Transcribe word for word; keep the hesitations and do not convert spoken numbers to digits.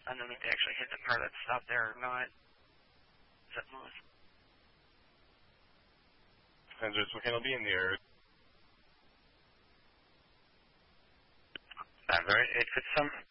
I don't know if they actually hit the part that stopped there or not. Is that Lewis? Hendrix, what can I be in the air? That's right. It, it's some.